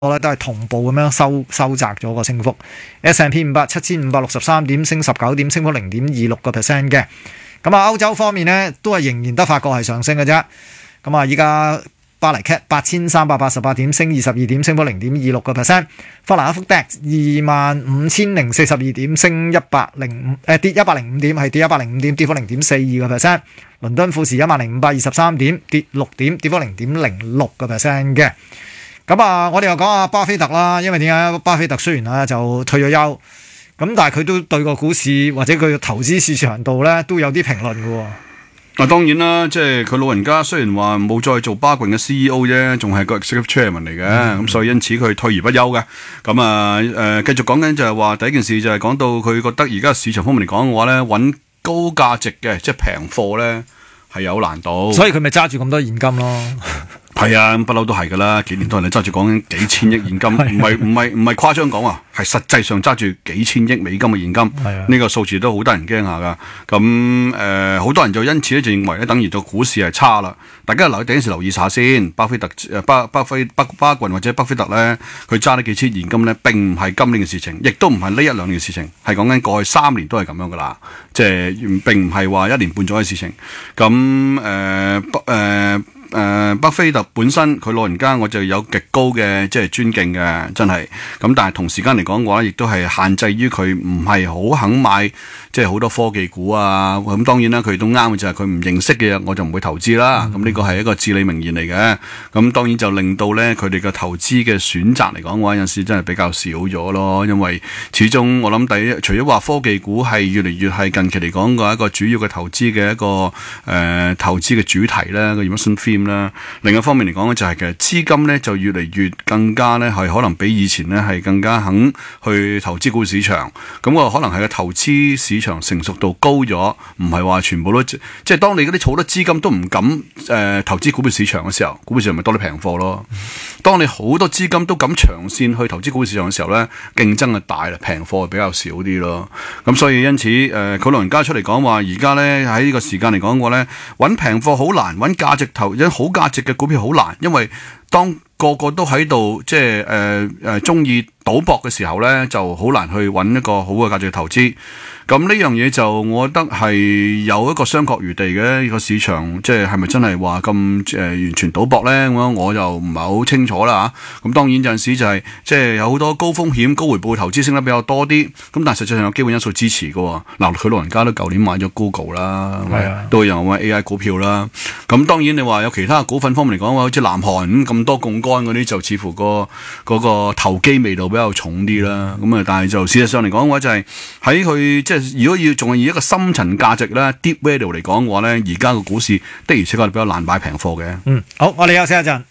我咧都係同步咁樣收窄咗個升幅。S&P 500 7563點，升19點，升幅0.26%嘅。咁啊，歐洲方面呢，都係仍然得法國係上升嘅啫。咁啊，依家巴黎 CAC 8388點，升22點，升幅0.26%。法蘭克福 DAX 25042點，升跌105點，係跌105點，跌幅0.42%。倫敦富時10523點，跌6點，跌幅0.06%嘅。咁啊，我哋又講下巴菲特啦，因為點解巴菲特雖然就退咗休，咁但係佢都對個股市或者佢嘅投資市場度咧都有啲評論嘅喎。 嗱，當然啦，即係佢老人家雖然話冇再做巴郡嘅 CEO 啫，仲係個 executive chairman 嚟嘅，咁所以因此佢退而不休嘅。咁啊繼續講緊就係話第一件事就係講到佢覺得而家市場方面嚟講嘅話咧，揾高價值嘅即係平貨咧係有難度， 所以佢咪揸住咁多現金咯。 係啊，不嬲都係噶啦，幾年都係揸住講緊幾千億現金，唔係誇張講啊，係實際上揸住幾千億美金嘅現金，呢個數字都好得人驚下噶。咁好多人就因此咧就認為咧，等於個股市係差啦。大家第一時留意下先，巴郡或者巴菲特咧，佢揸呢幾千現金咧，並唔係今年嘅事情，亦都唔係呢一兩年嘅事情，係講緊過去3年都係咁樣噶啦，即係並唔係話1年半載嘅事情。咁巴菲特本身佢老人家我就有極高嘅即係尊敬嘅，真係咁。但係同時間嚟講嘅話，亦都係限制於佢唔係好肯買即係好多科技股啊。咁當然啦，佢都啱嘅就係佢唔認識嘅嘢，我就唔會投資啦。咁呢個係一個至理名言嚟嘅。咁當然就令到咧佢哋嘅投資嘅選擇嚟講嘅話，有陣時真係比較少咗咯。因為始終我諗除咗話科技股係越嚟越係近期嚟講嘅一個主要嘅投資嘅一個投資嘅主題咧，個 investment theme。另一方面嚟講咧，就係其實資金咧就越嚟越更加咧係可能比以前咧係更加肯去投資股市場。咁我可能係個投資市場成熟度高咗，唔係話全部都即係當你嗰啲儲得資金都唔敢投資股票市場嘅時候，股票市場咪多啲平貨咯。當你好多資金都敢長線去投資股票市場嘅時候咧，競爭就大啦，平貨比較少啲咯。咁所以因此佢老人家出嚟講話，而家咧喺呢個時間嚟講嘅話咧，揾平貨好難，揾價值投好價值嘅股票好難，因為當個個都喺度即係中意賭博嘅時候咧，就好難去揾一個好嘅價值投資。咁呢樣嘢就我覺得係有一個商榷餘地嘅，呢個市場即係咪真係話咁完全賭博咧？咁樣我就唔係好清楚啦嚇。咁當然有陣時就係即係有好多高風險高回報嘅投資升得比較多啲，咁但係實際上有基本因素支持嘅喎。嗱，佢老人家都舊年買咗 Google 啦，都有買 AI 股票啦。咁當然你話有其他股份方面嚟講，好似南韓咁多槓桿嗰啲，就似乎嗰個投機味道比較重啲啦。咁啊，但係就事實上嚟講嘅話，就係喺佢即係如果要仲係以一個深層價值咧 deep value 嚟講嘅話咧，而家個股市的而且確係比較難買平貨嘅。 好，我哋休息一陣。